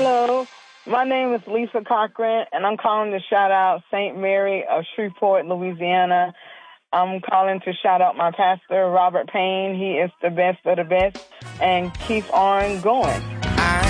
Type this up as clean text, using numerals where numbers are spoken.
Hello, my name is Lisa Cochran, and I'm calling to shout out St. Mary of Shreveport, Louisiana. I'm calling to shout out my pastor, Robert Payne. He is the best of the best, and keep on going.